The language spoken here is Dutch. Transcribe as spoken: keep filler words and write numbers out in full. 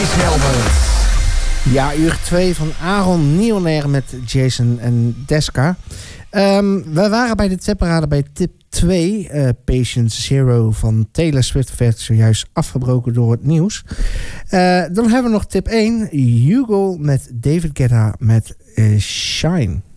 Chris Helbert. Ja, uur twee van Aaron Nieuwner met Jason en Deska. Um, we waren bij de tipparade bij tip twee. Uh, Patient Zero van Taylor Swift werd zojuist afgebroken door het nieuws. Uh, dan hebben we nog tip één. Hugo met David Guetta met uh, Shine.